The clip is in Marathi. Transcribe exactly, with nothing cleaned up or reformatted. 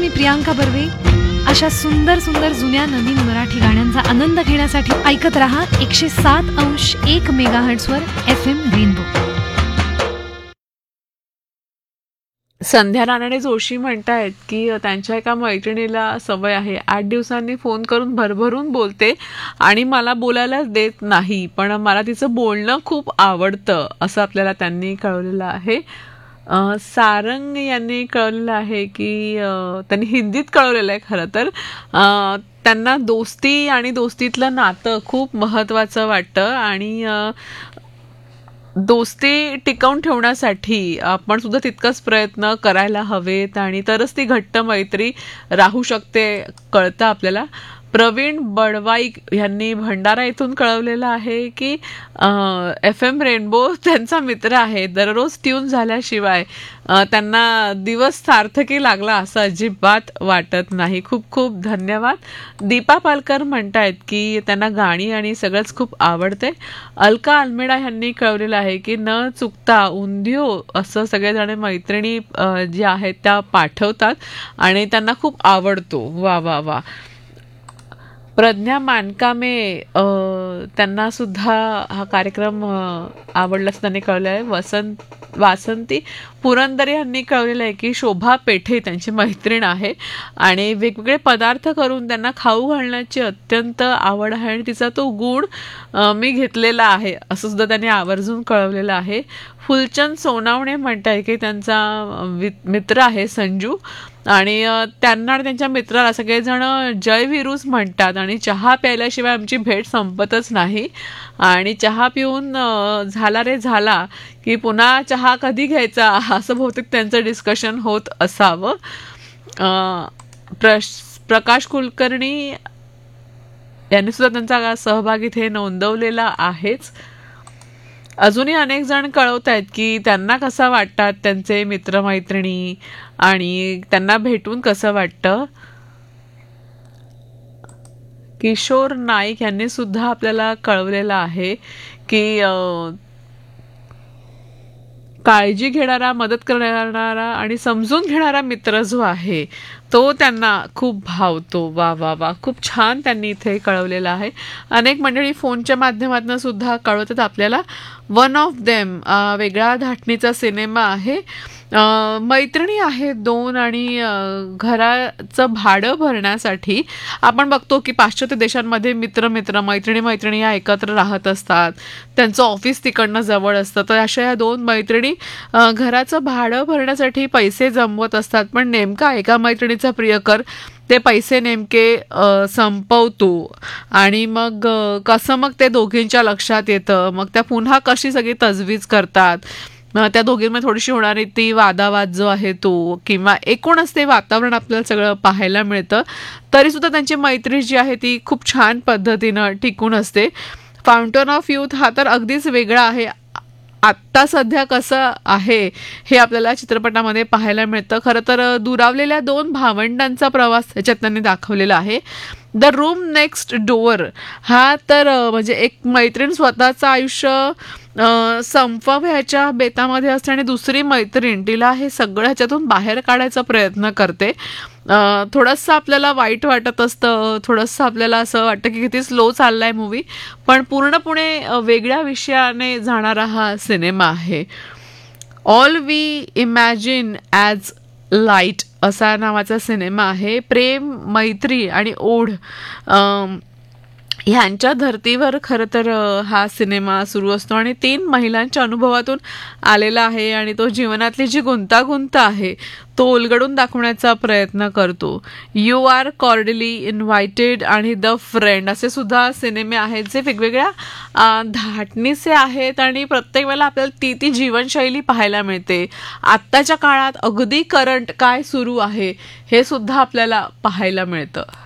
मी प्रियांका बर्वे. अशा सुंदर सुंदर जुन्या नवीन मराठी गाण्यांचा आनंद घेण्यासाठी ऐकत रहा एकशे सात अंश एक मेगाहर्ट्झवर एफ एम रेनबो. संध्या रानडे जोशी म्हणतायत की त्यांच्या एका मैत्रिणीला सवय आहे, आठ दिवसांनी फोन करून भरभरून बोलते आणि मला बोलायलाच देत नाही, पण मला तिचं बोलणं खूप आवडतं असं आपल्याला त्यांनी कळवलेलं आहे. सारंग यांनी कळवलेलं आहे की त्यांनी हिंदीत कळवलेलं आहे खरं तर. त्यांना दोस्ती आणि दोस्तीतलं नातं खूप महत्त्वाचं वाटतं आणि दोस्ती टिकवून ठेवण्यासाठी आपण सुद्धा तितकंच प्रयत्न करायला हवेत आणि तरच ती घट्ट मैत्री राहू शकते कळतं आपल्याला. प्रवीण बडवाईक यांनी भंडारा इथून कळवलेलं आहे की एफ एम रेनबो त्यांचा मित्र आहे, दररोज ट्यून झाल्याशिवाय त्यांना दिवस सार्थकी लागला असं अजिबात वाटत नाही. खूप खूप धन्यवाद. दीपा पालकर म्हणतायत की त्यांना गाणी आणि सगळंच खूप आवडते. अलका अल्मेडा यांनी कळवलेलं आहे की न चुकता उंधियो असं सगळेजण मैत्रिणी ज्या आहेत त्या पाठवतात आणि त्यांना खूप आवडतो. वा वा वा. प्रज्ञा मानकामे त्यांना सुद्धा हा कार्यक्रम आवडला असं त्यांनी कळलं आहे. वसंत वासंती पुरंदरे यांनी कळवलेलं आहे की शोभा पेठे त्यांची मैत्रीण आहे आणि वेगवेगळे पदार्थ करून त्यांना खाऊ घालण्याची अत्यंत आवड आहे आणि तिचा तो गुण मी घेतलेला आहे असं सुद्धा त्यांनी आवर्जून कळवलेलं आहे. फुलचंद सोनावणे म्हणताय की त्यांचा मित्र आहे संजू आणि त्यांना त्यांच्या मित्राला सगळेजण जय विरूस म्हणतात आणि चहा प्यायल्याशिवाय आमची भेट संपतच नाही आणि चहा पिऊन झाला रे झाला की पुन्हा चहा कधी घ्यायचा असं बहुतेक त्यांचं डिस्कशन होत असावं. प्रश प्रकाश कुलकर्णी यांनी सुद्धा त्यांचा सहभाग इथे नोंदवलेला आहेच. अजूनही अनेक जण कळवत आहेत की त्यांना कसं वाटतात त्यांचे मित्रमैत्रिणी आणि त्यांना भेटून कसं वाटतं. किशोर नाईक यांनी सुद्धा आपल्याला कळवलेलं आहे की काळजी घेणारा, मदत करणारा आणि समजून घेणारा मित्र जो आहे तो त्यांना खूप भावतो. वा वा वा. खूप छान त्यांनी इथे कळवलेलं आहे. अनेक मंडळी फोनच्या माध्यमातून सुद्धा कळवतात आपल्याला. वन ऑफ देम वेगळा धाटणीचा सिनेमा आहे. मैत्रिणी आहेत दोन आणि घराचं भाडं भरण्यासाठी आपण बघतो की पाश्चात्य देशांमध्ये मित्र मित्र मैत्रिणी मैत्रिणी या एकत्र राहत असतात, त्यांचं ऑफिस तिकडनं जवळ असतं. तर अशा या दोन मैत्रिणी घराचं भाडं भरण्यासाठी पैसे जमवत असतात, पण नेमका एका मैत्रिणीचा प्रियकर ते पैसे नेमके संपवतो आणि मग कसं मग ते दोघींच्या लक्षात येतं, मग त्या पुन्हा कशी सगळी तजवीज करतात, त्या दोघींमध्ये थोडीशी होणारी ती वादावाद जो आहे तो किंवा एकूणच ते वातावरण आपल्याला सगळं पाहायला मिळतं. तरीसुद्धा त्यांची मैत्री जी आहे ती खूप छान पद्धतीनं टिकून असते. फाउंटन ऑफ यूथ हा तर अगदीच वेगळा आहे. आत्ता सध्या कसं आहे हे आपल्याला चित्रपटामध्ये पाहायला मिळतं. खरं तर दुरावलेल्या दोन भावंडांचा प्रवास याच्यात त्यांनी दाखवलेला आहे. द रूम नेक्स्ट डोअर हा तर म्हणजे एक मैत्रीण स्वतःचं आयुष्य संपवायच्या बेतामध्ये असते आणि दुसरी मैत्रीण तिला हे सगळं ह्याच्यातून बाहेर काढायचा प्रयत्न करते. थोडंसं आपल्याला वाईट वाटत असतं, थोडंसं आपल्याला असं वाटतं की किती स्लो चाललाय मूवी, पण पूर्णपणे वेगळ्या विषयाने जाणारा हा सिनेमा आहे. All we imagine as light असा नावाचा सिनेमा आहे. प्रेम, मैत्री आणि ओढ ह्यांच्या धर्तीवर खरं तर हा सिनेमा सुरू असतो आणि तीन महिलांच्या अनुभवातून आलेला आहे आणि तो जीवनातली जी गुंतागुंत आहे तो उलगडून दाखवण्याचा प्रयत्न करतो. यू आर कॉर्डिली इन्व्हायटेड आणि द फ्रेंड असे सुद्धा सिनेमे आहेत जे वेगवेगळ्या धाटणीचे आहेत आणि प्रत्येक वेळेला आपल्याला ती ती जीवनशैली पाहायला मिळते. आत्ताच्या काळात अगदी करंट काय सुरू आहे हे सुद्धा आपल्याला पाहायला मिळतं.